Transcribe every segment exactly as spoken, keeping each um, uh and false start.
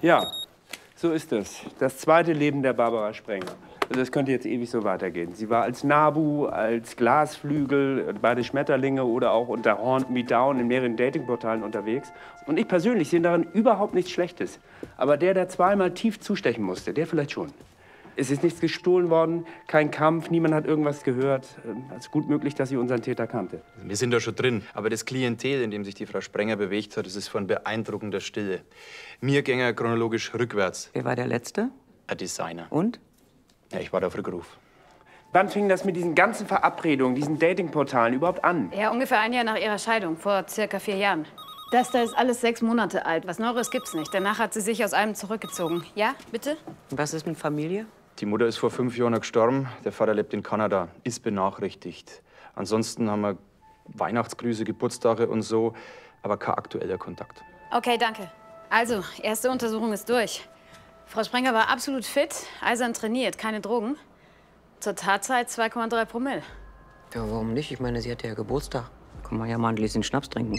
Ja, so ist es. Das zweite Leben der Barbara Sprenger. Also das könnte jetzt ewig so weitergehen. Sie war als Nabu, als Glasflügel, beide Schmetterlinge oder auch unter Haunt Me Down in mehreren Datingportalen unterwegs. Und ich persönlich sehe darin überhaupt nichts Schlechtes. Aber der, der zweimal tief zustechen musste, der vielleicht schon. Es ist nichts gestohlen worden, kein Kampf, niemand hat irgendwas gehört. Es ist gut möglich, dass sie unseren Täter kannte. Wir sind da schon drin. Aber das Klientel, in dem sich die Frau Sprenger bewegt hat, das ist von beeindruckender Stille. Mir gänge chronologisch rückwärts. Wer war der Letzte? Ein Designer. Und? Ja, ich war da auf Rückruf. Wann fing das mit diesen ganzen Verabredungen, diesen Datingportalen überhaupt an? Ja, ungefähr ein Jahr nach ihrer Scheidung, vor circa vier Jahren. Das da ist alles sechs Monate alt. Was Neueres gibt's nicht. Danach hat sie sich aus allem zurückgezogen. Ja, bitte? Und was ist mit Familie? Die Mutter ist vor fünf Jahren gestorben. Der Vater lebt in Kanada, ist benachrichtigt. Ansonsten haben wir Weihnachtsgrüße, Geburtstage und so, aber kein aktueller Kontakt. Okay, danke. Also, erste Untersuchung ist durch. Frau Sprenger war absolut fit, eisern trainiert, keine Drogen. Zur Tatzeit zwei Komma drei Promille. Ja, warum nicht? Ich meine, sie hatte ja Geburtstag. Kann man ja mal ein Gläschen Schnaps trinken.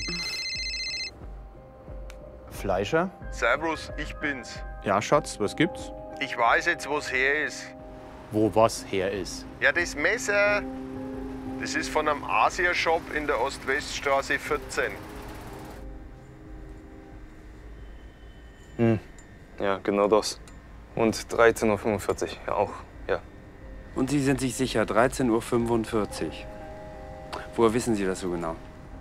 Fleischer? Servus, ich bin's. Ja, Schatz, was gibt's? Ich weiß jetzt, wo's her ist. Wo was her ist? Ja, das Messer, das ist von einem Asia-Shop in der Ost-West-Straße vierzehn. Hm. Ja, genau das. Und dreizehn Uhr fünfundvierzig, ja auch, ja. Und Sie sind sich sicher, dreizehn Uhr fünfundvierzig. Woher wissen Sie das so genau?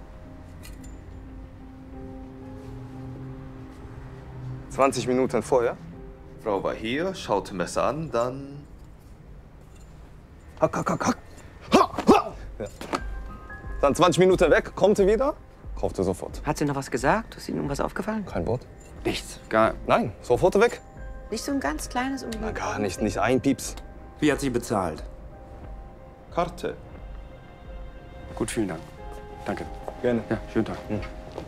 zwanzig Minuten vorher. Frau war hier, schaute Messer an, dann... Hack, hack, hack, hack. Ha, ha. Ja. Dann zwanzig Minuten weg, kommt sie wieder, kaufte sofort. Hat sie noch was gesagt? Ist Ihnen irgendwas aufgefallen? Kein Wort. Nichts, gar... Nein, sofort weg. Nicht so ein ganz kleines Na gar nicht, nicht ein Pieps. Wie hat sie bezahlt? Karte. Gut, vielen Dank. Danke. Gerne. Ja, schönen Tag. Hm.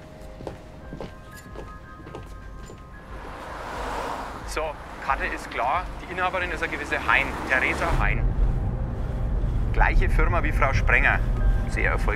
So, Karte ist klar. Die Inhaberin ist eine gewisse Hein, Theresa Hein. Gleiche Firma wie Frau Sprenger. Sehr erfolgreich.